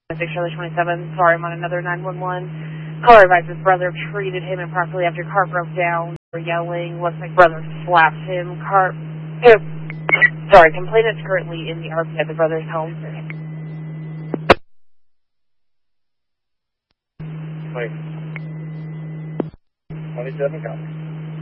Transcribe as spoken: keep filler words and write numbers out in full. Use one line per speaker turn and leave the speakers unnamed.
six Charlie twenty-seven, sorry, I'm on another nine one one. Caller advised his brother treated him improperly after car broke down. They were yelling, looks like brother slapped him. Car, uh, sorry, complainant's currently in the R P at the brother's home.
Wait. twenty-seven, copy.